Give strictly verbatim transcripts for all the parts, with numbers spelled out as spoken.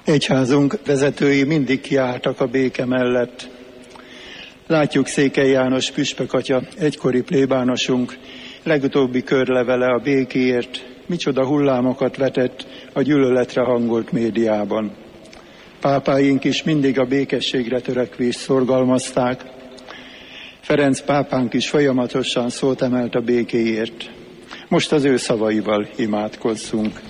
Egyházunk vezetői mindig kiálltak a béke mellett. Látjuk Székely János püspök atya, egykori plébánosunk, legutóbbi körlevele a békéért, micsoda hullámokat vetett a gyűlöletre hangolt médiában. Pápáink is mindig a békességre törekvést szorgalmazták. Ferenc pápánk is folyamatosan szót emelt a békéért. Most az ő szavaival imádkozzunk.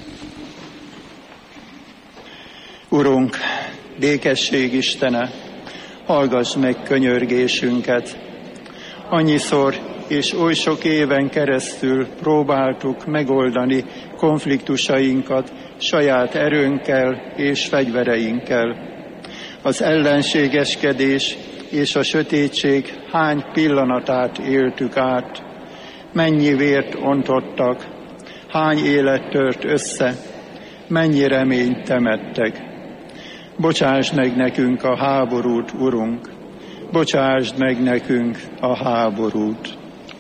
Urunk, békesség Istene, hallgass meg könyörgésünket. Annyiszor és oly sok éven keresztül próbáltuk megoldani konfliktusainkat saját erőnkkel és fegyvereinkkel. Az ellenségeskedés és a sötétség hány pillanatát éltük át, mennyi vért ontottak, hány élet tört össze, mennyi reményt temettek. Bocsásd meg nekünk a háborút, Urunk, bocsásd meg nekünk a háborút.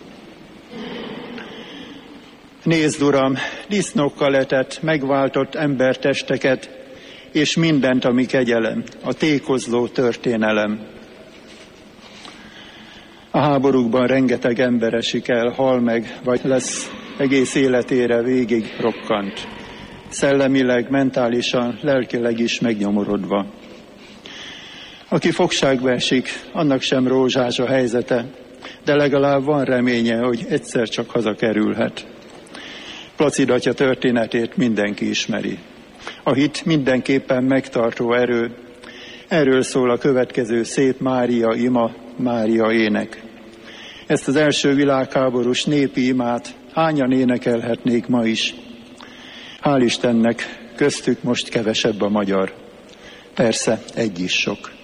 Nézd, Uram, disznókkal etett, megváltott embertesteket, és mindent, ami kegyelem, a tékozló történelem. A háborúkban rengeteg ember esik el, hal meg, vagy lesz egész életére végig rokkant. Szellemileg, mentálisan, lelkileg is megnyomorodva. Aki fogságba esik, annak sem rózsás a helyzete, de legalább van reménye, hogy egyszer csak hazakerülhet. Placid atya történetét mindenki ismeri. A hit mindenképpen megtartó erő. Erről szól a következő szép Mária ima, Mária ének. Ezt az első világháborús népi imát hányan énekelhetnék ma is? Hál' Istennek, köztük most kevesebb a magyar. Persze, egy is sok.